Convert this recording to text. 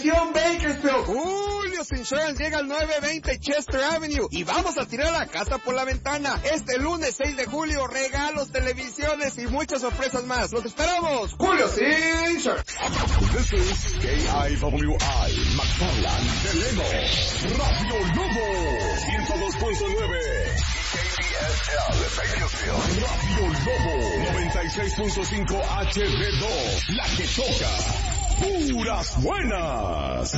Atención Bakersfield. Julio's Insurance llega al 920 Chester Avenue y vamos a tirar la casa por la ventana. Este lunes 6 de julio, regalos, televisiones y muchas sorpresas más. ¡Los esperamos! Julio's Insurance. This is KIWI, McFarland, Delano, Radio Lobo, 102.9. KBSL, Bakersfield, Radio Lobo, 96.5 HD2, la que toca, puras buenas.